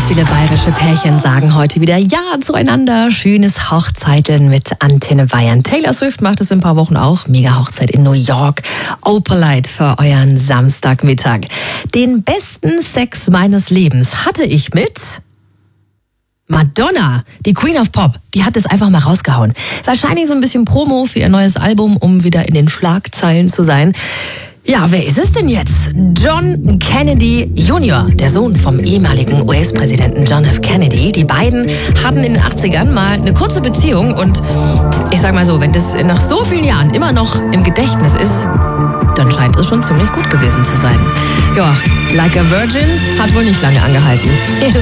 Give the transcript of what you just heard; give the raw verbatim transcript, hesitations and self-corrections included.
Ganz viele bayerische Pärchen sagen heute wieder Ja zueinander. Schönes Hochzeiteln mit Antenne Bayern. Taylor Swift macht es in ein paar Wochen auch. Mega Hochzeit in New York. Opalite für euren Samstagmittag. Den besten Sex meines Lebens hatte ich mit Madonna, die Queen of Pop. Die hat es einfach mal rausgehauen. Wahrscheinlich so ein bisschen Promo für ihr neues Album, um wieder in den Schlagzeilen zu sein. Ja, wer ist es denn jetzt? John Kennedy Junior, der Sohn vom ehemaligen U S-Präsidenten John F. Kennedy. Die beiden hatten in den achtzigern mal eine kurze Beziehung und ich sag mal so, wenn das nach so vielen Jahren immer noch im Gedächtnis ist, dann scheint es schon ziemlich gut gewesen zu sein. Ja, Like a Virgin hat wohl nicht lange angehalten. Hier ist